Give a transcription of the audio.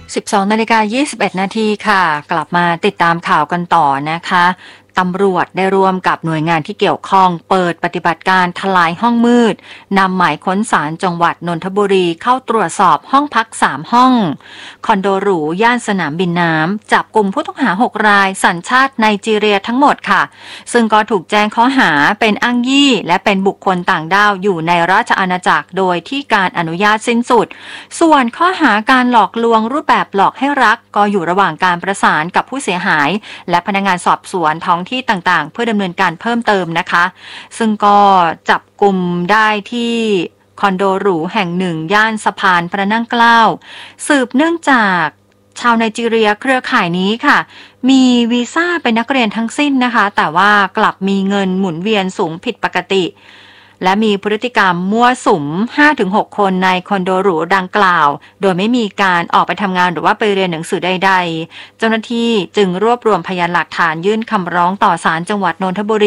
12:21 นาทีค่ะกลับมาติดตามข่าวกันต่อนะคะตำรวจได้ร่วมกับหน่วยงานที่เกี่ยวข้องเปิดปฏิบัติการทลายห้องมืดนำหมายค้นศาลจังหวัดนนทบุรีเข้าตรวจสอบห้องพัก3ห้องคอนโดหรูย่านสนามบินน้ำจับกลุ่มผู้ต้องหา6รายสัญชาติไนจีเรียทั้งหมดค่ะซึ่งก็ถูกแจ้งข้อหาเป็นอ้างยี่และเป็นบุคคลต่างด้าวอยู่ในราชอาณาจักรโดยที่การอนุญาตสิ้นสุดส่วนข้อหาการหลอกลวงรูปแบบหลอกให้รักก็อยู่ระหว่างการประสานกับผู้เสียหายและพนักงานสอบสวนท้องที่ต่างๆเพื่อดำเนินการเพิ่มเติมนะคะซึ่งก็จับกลุ่มได้ที่คอนโดหรูแห่งหนึ่งย่านสะพานพระนั่งเกล้าสืบเนื่องจากชาวไนจีเรียเครือข่ายนี้ค่ะมีวีซ่าเป็นนักเรียนทั้งสิ้นนะคะแต่ว่ากลับมีเงินหมุนเวียนสูงผิดปกติและมีพฤติกรรมมั่วสุม 5-6 คนในคอนโดหรูดังกล่าวโดยไม่มีการออกไปทำงานหรือว่าไปเรียนหนังสือใดๆเจ้าหน้าที่จึงรวบรวมพยานหลักฐานยื่นคำร้องต่อศาลจังหวัดนนทบุรี